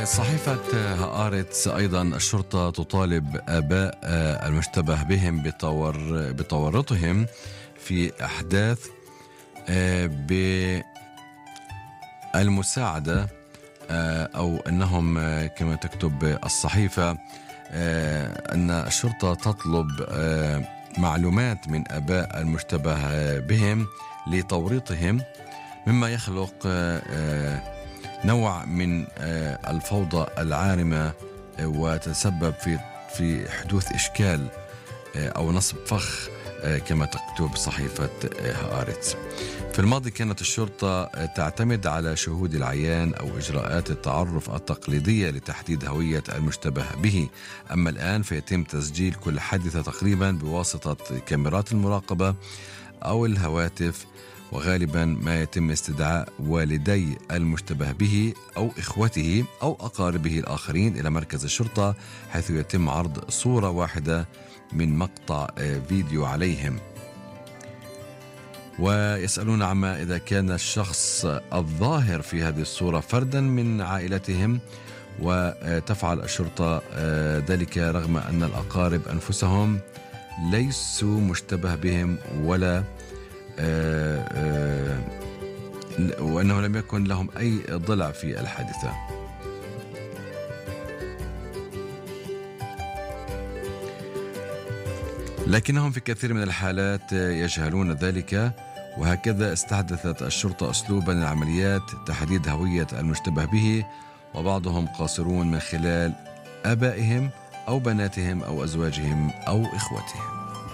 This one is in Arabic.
صحيفة هآرتس أيضا الشرطة تطالب آباء المشتبه بهم بتورطهم في أحداث بالمساعدة أو أنهم كما تكتب الصحيفة أن الشرطة تطلب معلومات من آباء المشتبه بهم لتوريطهم، مما يخلق نوع من الفوضى العارمة وتسبب في حدوث إشكال أو نصب فخ كما تكتب صحيفة هآرتس. في الماضي كانت الشرطة تعتمد على شهود العيان أو إجراءات التعرف التقليدية لتحديد هوية المشتبه به، أما الآن فيتم تسجيل كل حادثة تقريبا بواسطة كاميرات المراقبة أو الهواتف، وغالبا ما يتم استدعاء والدي المشتبه به أو إخوته أو أقاربه الآخرين إلى مركز الشرطة، حيث يتم عرض صورة واحدة من مقطع فيديو عليهم، ويسألون عما إذا كان الشخص الظاهر في هذه الصورة فردا من عائلتهم، وتفعل الشرطة ذلك رغم أن الأقارب أنفسهم ليسوا مشتبه بهم ولا وأنه لم يكن لهم أي ضلع في الحادثة. لكنهم في كثير من الحالات يجهلون ذلك، وهكذا استحدثت الشرطة أسلوبا لعمليات تحديد هوية المشتبه به، وبعضهم قاصرون من خلال آبائهم أو بناتهم أو أزواجهم أو إخوتهم.